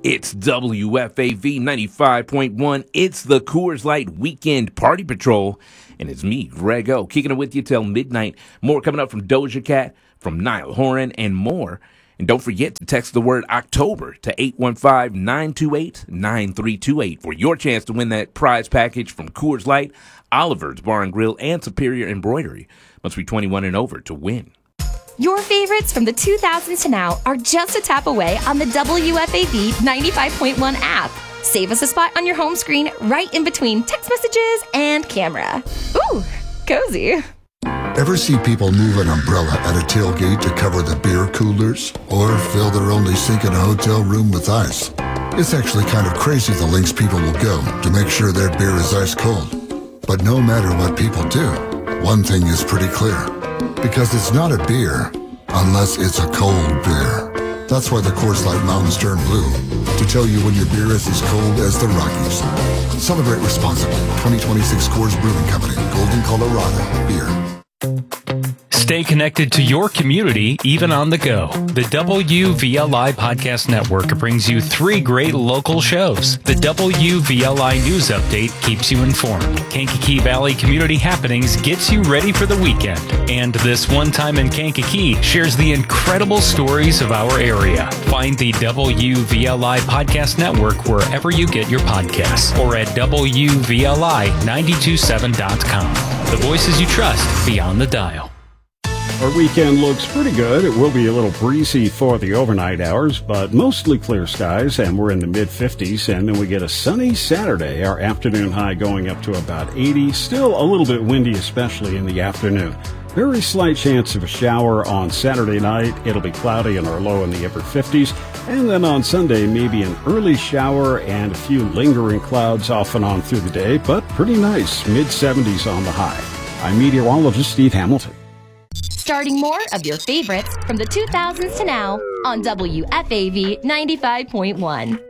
It's WFAV 95.1. It's the Coors Light Weekend Party Patrol. And it's me, Greg O, kicking it with you till midnight. More coming up from Doja Cat, from Niall Horan, and more. And don't forget to text the word October to 815-928-9328 for your chance to win that prize package from Coors Light, Oliver's Bar and Grill, and Superior Embroidery. Must be 21 and over to win. Your favorites from the 2000s to now are just a tap away on the WFAV 95.1 app. Save us a spot on your home screen right in between text messages and camera. Ooh, cozy. Ever see people move an umbrella at a tailgate to cover the beer coolers? Or fill their only sink in a hotel room with ice? It's actually kind of crazy the lengths people will go to make sure their beer is ice cold. But no matter what people do, one thing is pretty clear. Because it's not a beer unless it's a cold beer. That's why the Coors Light Mountains turn blue, to tell you when your beer is as cold as the Rockies. Celebrate responsibly. 2026 Coors Brewing Company, Golden, Colorado. Beer. Stay connected to your community, even on the go. The WVLI Podcast Network brings you 3 great local shows. The WVLI News Update keeps you informed. Kankakee Valley Community Happenings gets you ready for the weekend. And This One Time in Kankakee shares the incredible stories of our area. Find the WVLI Podcast Network wherever you get your podcasts or at WVLI927.com. The voices you trust beyond the dial. Our weekend looks pretty good. It will be a little breezy for the overnight hours, but mostly clear skies, and we're in the mid-50s, and then we get a sunny Saturday. Our afternoon high going up to about 80. Still a little bit windy, especially in the afternoon. Very slight chance of a shower on Saturday night. It'll be cloudy and our low in the upper 50s. And then on Sunday, maybe an early shower and a few lingering clouds off and on through the day, but pretty nice. Mid-70s on the high. I'm meteorologist Steve Hamilton. Starting more of your favorites from the 2000s to now on WFAV 95.1.